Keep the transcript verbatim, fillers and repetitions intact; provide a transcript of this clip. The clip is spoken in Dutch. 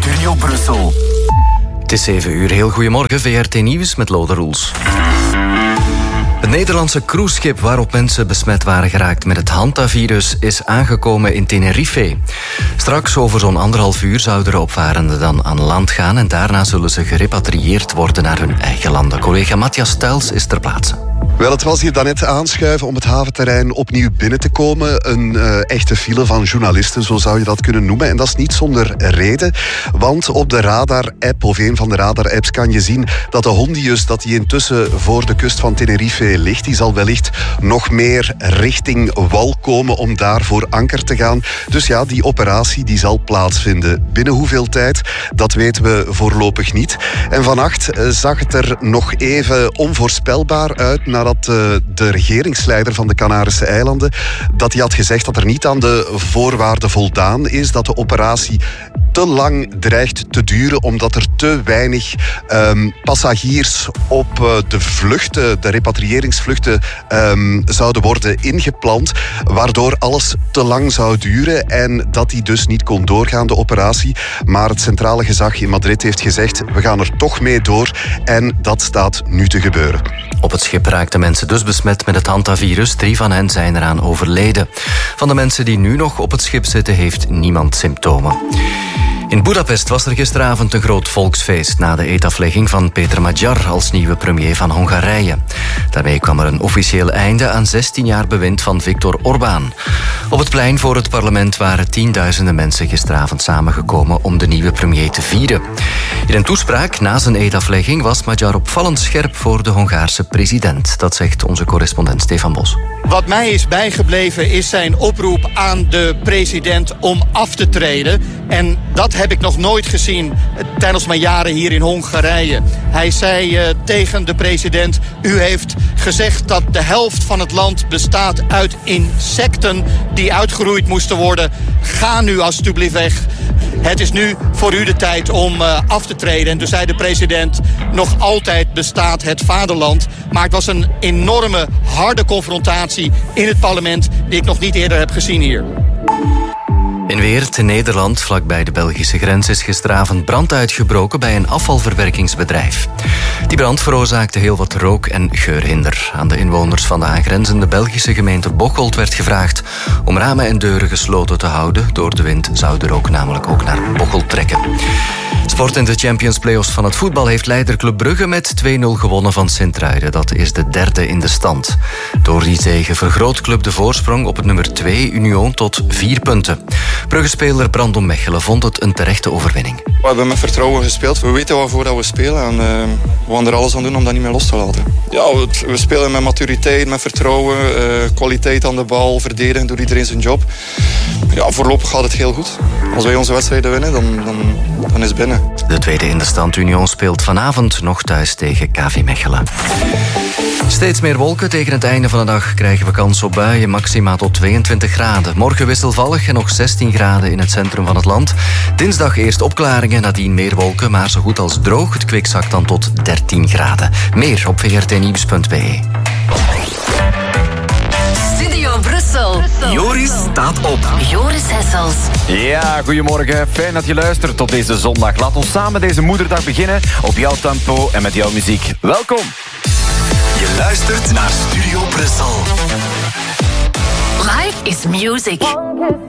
Studio Brussel. Het is zeven uur. Heel goedemorgen. V R T Nieuws met Lode Roels. Het Nederlandse cruiseschip waarop mensen besmet waren geraakt met het hantavirus is aangekomen in Tenerife. Straks over zo'n anderhalf uur zouden de opvarenden dan aan land gaan en daarna zullen ze gerepatrieerd worden naar hun eigen landen. Collega Matthias Stuils is ter plaatse. Wel, het was hier daarnet aanschuiven om het haventerrein opnieuw binnen te komen. Een uh, echte file van journalisten, zo zou je dat kunnen noemen. En dat is niet zonder reden, want op de radar-app, of een van de radar-apps, kan je zien dat de Hondius, dat die intussen voor de kust van Tenerife ligt, die zal wellicht nog meer richting wal komen om daar voor anker te gaan. Dus ja, die operatie die zal plaatsvinden. Binnen hoeveel tijd, dat weten we voorlopig niet. En vannacht uh, zag het er nog even onvoorspelbaar uit, nadat uh, de regeringsleider van de Canarische eilanden, dat hij had gezegd dat er niet aan de voorwaarden voldaan is, dat de operatie te lang dreigt te duren, omdat er te weinig um, passagiers op uh, de vluchten, de repatriëringsvluchten, um, zouden worden ingepland, waardoor alles te lang zou duren en dat die dus niet kon doorgaan, de operatie. Maar het centrale gezag in Madrid heeft gezegd, we gaan er toch mee door en dat staat nu te gebeuren. Op het schip raakten mensen dus besmet met het hantavirus. Drie van hen zijn eraan overleden. Van de mensen die nu nog op het schip zitten, heeft niemand symptomen. In Budapest was er gisteravond een groot volksfeest na de eetaflegging van Péter Magyar als nieuwe premier van Hongarije. Daarmee kwam er een officieel einde aan zestien jaar bewind van Viktor Orbán. Op het plein voor het parlement waren tienduizenden mensen gisteravond samengekomen om de nieuwe premier te vieren. In een toespraak na zijn eetaflegging was Magyar opvallend scherp voor de Hongaarse president. Dat zegt onze correspondent Stefan Bos. Wat mij is bijgebleven is zijn oproep aan de president om af te treden. En dat heb ik nog nooit gezien tijdens mijn jaren hier in Hongarije. Hij zei uh, tegen de president, u heeft gezegd dat de helft van het land bestaat uit insecten die uitgeroeid moesten worden. Ga nu alstublieft weg. Het is nu voor u de tijd om uh, af te treden. En toen zei de president, nog altijd bestaat het vaderland. Maar het was een enorme, harde confrontatie in het parlement die ik nog niet eerder heb gezien hier. In Weert, in Nederland, vlakbij de Belgische grens, is gisteravond brand uitgebroken bij een afvalverwerkingsbedrijf. Die brand veroorzaakte heel wat rook- en geurhinder. Aan de inwoners van de aangrenzende Belgische gemeente Bocholt werd gevraagd om ramen en deuren gesloten te houden. Door de wind zou de rook namelijk ook naar Bocholt trekken. Sport in de Champions Playoffs van het voetbal heeft leider Club Brugge met twee nul gewonnen van Sint-Truiden. Dat is de derde in de stand. Door die zege vergroot Club de voorsprong op het nummer twee Union tot vier punten. Brugge-speler Brandon Mechelen vond het een terechte overwinning. We hebben met vertrouwen gespeeld. We weten waarvoor dat we spelen en uh, we gaan er alles aan doen om dat niet meer los te laten. Ja, we, we spelen met maturiteit, met vertrouwen, uh, kwaliteit aan de bal, verdedigen, doet iedereen zijn job. Ja, voorlopig gaat het heel goed. Als wij onze wedstrijden winnen, dan, dan, dan is het binnen. De tweede in de stand Union speelt vanavond nog thuis tegen K V Mechelen. Steeds meer wolken. Tegen het einde van de dag krijgen we kans op buien, maxima tot tweeëntwintig graden. Morgen wisselvallig en nog zestien graden in het centrum van het land. Dinsdag eerst opklaringen, nadien meer wolken, maar zo goed als droog. Het kwik zakt dan tot dertien graden. Meer op v r t nieuws punt b e. Studio Brussel. Joris staat op. Joris Hessels. Ja, goedemorgen. Fijn dat je luistert tot deze zondag. Laat ons samen deze moederdag beginnen op jouw tempo en met jouw muziek. Welkom. Je luistert naar Studio Brussel. Life is music.